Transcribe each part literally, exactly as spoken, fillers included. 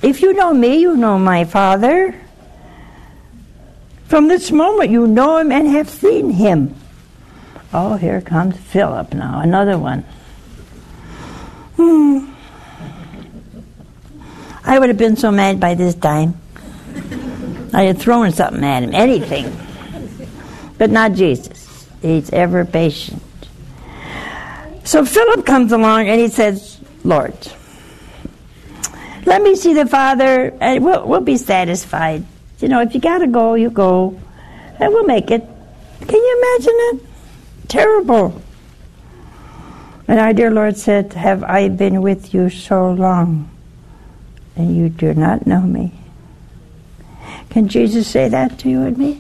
If you know me, you know my Father. From this moment you know him and have seen him. Oh, here comes Philip now, another one. Hmm. I would have been so mad by this time. I had thrown something at him, anything. But not Jesus. He's ever patient. So Philip comes along and he says, Lord, let me see the Father and we'll, we'll be satisfied. You know, if you got to go, you go. And we'll make it. Can you imagine it? Terrible. And our dear Lord said, have I been with you so long, and you do not know me? Can Jesus say that to you and me?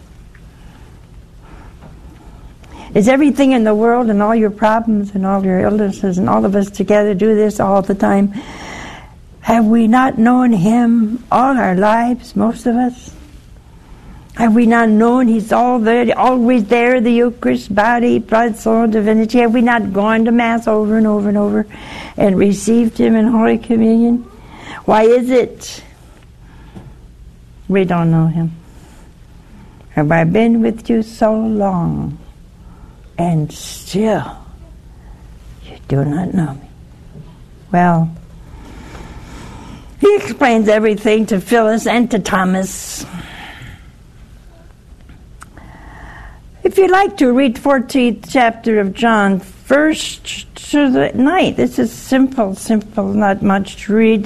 Is everything in the world and all your problems and all your illnesses and all of us together do this all the time? Have we not known him all our lives, most of us? Have we not known he's all there, always there, the Eucharist, body, blood, soul, divinity? Have we not gone to Mass over and over and over and received him in Holy Communion? Why is it we don't know him? Have I been with you so long, and still you do not know me? Well, he explains everything to Phyllis and to Thomas. If you'd like to, read fourteenth chapter of John, first to the ninth. This is simple, simple, not much to read.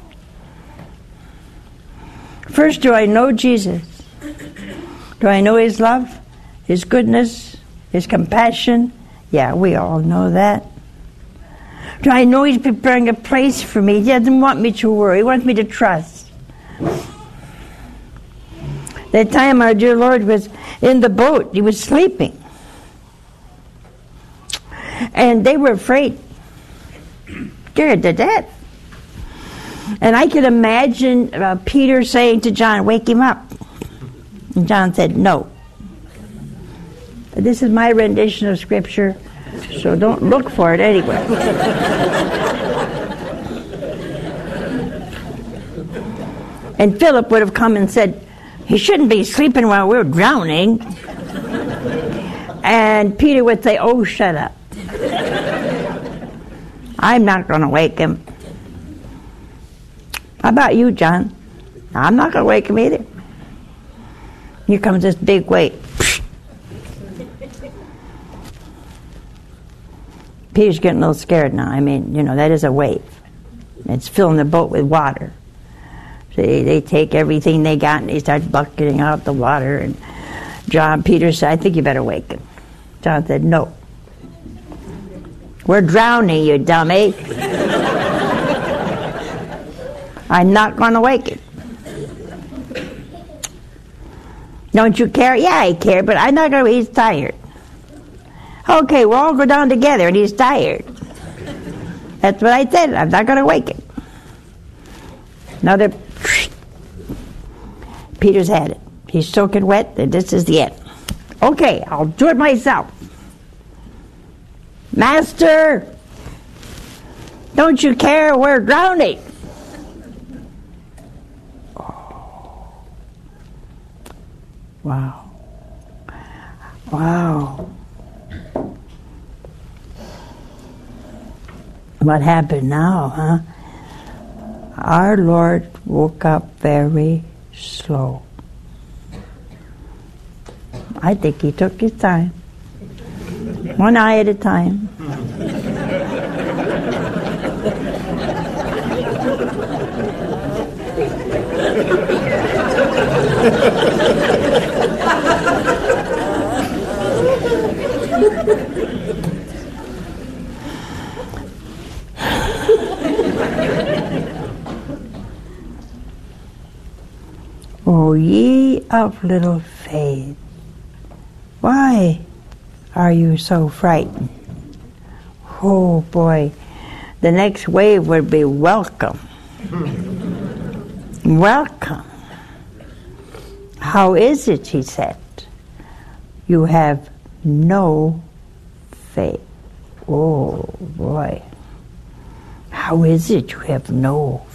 First, do I know Jesus? Do I know his love, his goodness, his compassion? Yeah, we all know that. Do I know he's preparing a place for me? He doesn't want me to worry. He wants me to trust. That time our dear Lord was in the boat. He was sleeping. And they were afraid. Scared to death. And I could imagine uh, Peter saying to John, wake him up. And John said, no. This is my rendition of Scripture, so don't look for it anywhere. And Philip would have come and said, he shouldn't be sleeping while we're drowning. And Peter would say, oh, shut up. I'm not going to wake him. How about you, John? I'm not going to wake him either. Here comes this big wave. Peter's getting a little scared now. I mean, you know, that is a wave. It's filling the boat with water. So they, they take everything they got and they start bucketing out the water. And John, Peter said, I think you better wake him. John said, no. We're drowning, you dummy. I'm not going to wake him. Don't you care? Yeah, I care, but I'm not going to. He's tired. Okay, we'll all go down together, and he's tired. That's what I said. I'm not going to wake him. Another. Peter's had it. He's soaking wet, and this is the end. Okay, I'll do it myself. Master, don't you care? We're drowning. Oh. Wow. Wow. What happened now, huh? Our Lord woke up very slow. I think he took his time. One eye at a time. O ye of little faith, why are you so frightened? Oh boy, the next wave would be welcome. Welcome. How is it, he said, you have no faith? Oh boy, how is it you have no